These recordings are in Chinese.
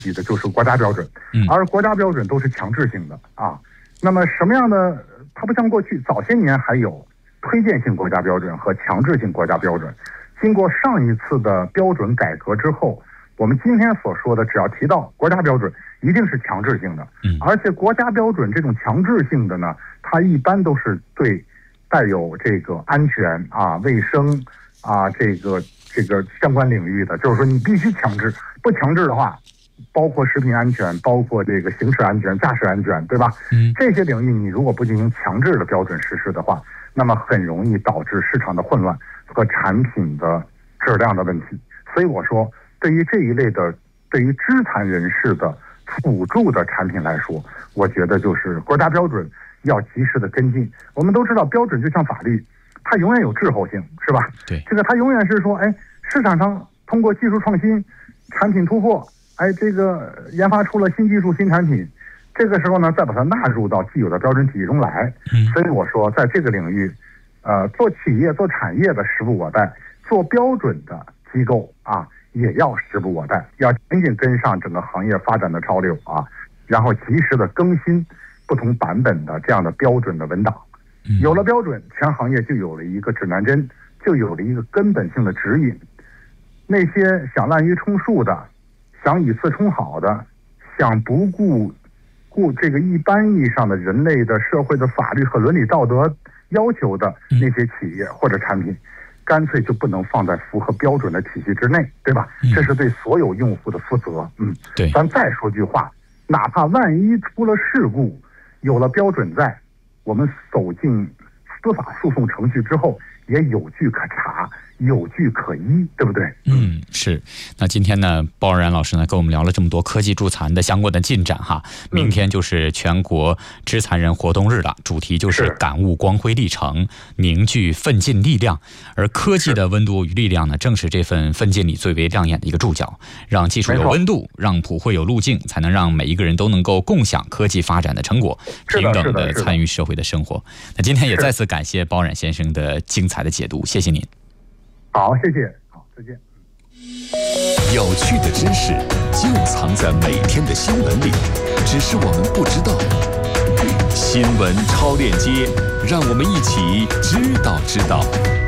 的就是国家标准，而国家标准都是强制性的啊。那么什么样的？它不像过去早些年还有推荐性国家标准和强制性国家标准。经过上一次的标准改革之后，我们今天所说的只要提到国家标准，一定是强制性的。而且国家标准这种强制性的呢，它一般都是对带有这个安全啊、卫生啊这个相关领域的，就是说你必须强制，不强制的话，包括食品安全，包括这个行驶安全、驾驶安全，对吧？这些领域你如果不进行强制的标准实施的话，那么很容易导致市场的混乱和产品的质量的问题。所以我说，对于这一类的，对于肢残人士的辅助的产品来说，我觉得就是国家标准要及时的跟进。我们都知道，标准就像法律，它永远有滞后性，是吧？ 对， 这个它永远是说，市场上通过技术创新、产品突破，这个研发出了新技术、新产品，这个时候呢，再把它纳入到既有的标准体系中来。所以我说，在这个领域，做企业、做产业的时不我待，做标准的机构啊，也要时不我待，要紧紧跟上整个行业发展的潮流啊，然后及时的更新不同版本的这样的标准的文档。有了标准，全行业就有了一个指南针，就有了一个根本性的指引。那些想滥竽充数的，想以次充好的，想不顾这个一般意义上的人类的社会的法律和伦理道德要求的那些企业或者产品，干脆就不能放在符合标准的体系之内，对吧？这是对所有用户的负责。 对。 咱再说句话，哪怕万一出了事故，有了标准在，我们走进司法诉讼程序之后，也有据可查，有据可依，对不对？ 是。那今天呢，包然老师呢跟我们聊了这么多科技助残的相关的进展哈。明天就是全国肢残人活动日了，主题就是感悟光辉历程，凝聚奋进力量。而科技的温度与力量呢，正是这份奋进里最为亮眼的一个注脚。让技术有温度，让普惠有路径，才能让每一个人都能够共享科技发展的成果，平等的参与社会的生活。那今天也再次感谢包冉先生的精彩的解读，谢谢您。 好，谢谢。好，再见。 有趣的知识就藏在每天的新闻里，只是我们不知道。新闻超链接，让我们一起知道。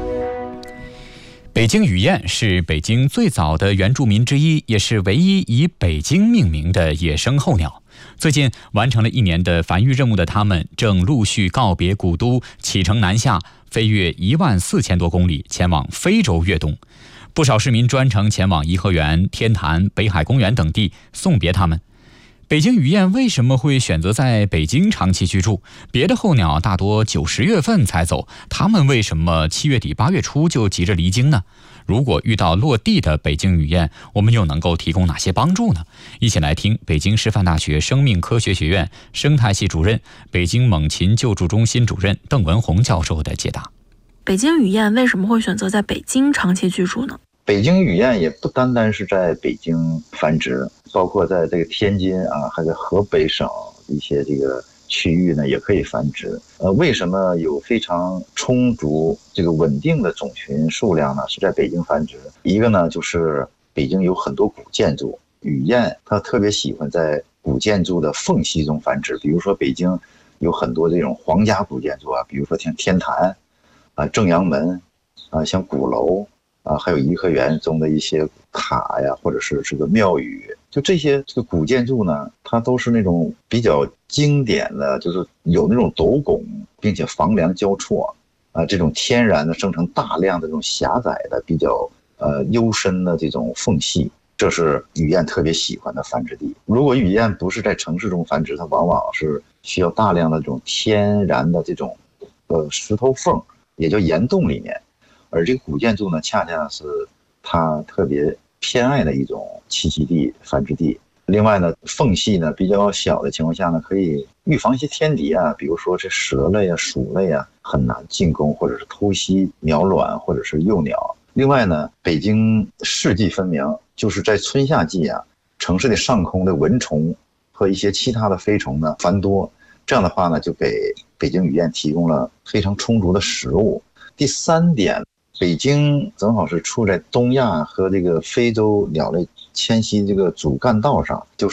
北京雨燕是北京最早的原住民之一，也是唯一以北京命名的野生候鸟。最近完成了1年的繁育任务的它们，正陆续告别古都，启程南下，飞越14000多公里，前往非洲越冬。不少市民专程前往颐和园、天坛、北海公园等地送别它们。北京雨燕为什么会选择在北京长期居住？别的候鸟大多9、10月份才走，它们为什么7月底8月初就急着离京呢？如果遇到落地的北京雨燕，我们又能够提供哪些帮助呢？一起来听北京师范大学生命科学学院生态系主任、北京猛禽救助中心主任邓文红教授的解答。 北京雨燕为什么会选择在北京长期居住呢？ 北京雨燕也不单单是在北京繁殖，包括在这个天津啊，还有河北省一些这个区域呢，也可以繁殖。为什么有非常充足、这个稳定的种群数量呢？是在北京繁殖。一个呢，就是北京有很多古建筑，雨燕它特别喜欢在古建筑的缝隙中繁殖。比如说北京有很多这种皇家古建筑啊，比如说像天坛啊、正阳门啊、像鼓楼啊，还有颐和园中的一些塔呀，或者是这个庙宇，就这些这个古建筑呢，它都是那种比较经典的，就是有那种斗拱，并且房梁交错啊，这种天然的生成大量的这种狭窄的、比较幽深的这种缝隙，这是雨燕特别喜欢的繁殖地。如果雨燕不是在城市中繁殖，它往往是需要大量的这种天然的这种石头缝，也叫岩洞里面。而这个古建筑呢，恰恰是它特别偏爱的一种栖息地、繁殖地。另外呢，缝隙呢比较小的情况下呢，可以预防一些天敌啊，比如说这蛇类啊、鼠类啊，很难进攻或者是偷袭鸟卵或者是幼鸟。另外呢，北京四季分明，就是在春夏季啊，城市的上空的蚊虫和一些其他的飞虫呢繁多，这样的话呢，就给北京雨燕提供了非常充足的食物。第三点，北京正好是处在东亚和这个非洲鸟类迁徙这个主干道上，就